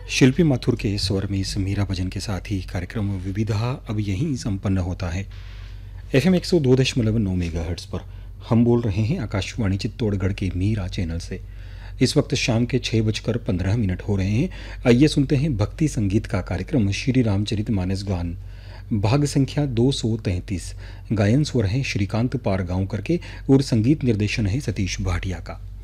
शिल्पी माथुर के स्वर में इस मीरा भजन के साथ ही कार्यक्रम विविधा अब यहीं संपन्न होता है। FM 102.9 मेगाहर्ट्ज पर हम बोल रहे हैं आकाशवाणी चित्तौड़गढ़ के मीरा चैनल से। इस वक्त शाम के 6:15 हो रहे हैं। आइए सुनते हैं भक्ति संगीत का कार्यक्रम श्री रामचरितमानस गान भाग संख्या 233। गायन स्वर है श्रीकांत पारगांवकर के और संगीत निर्देशन है सतीश भाटिया का।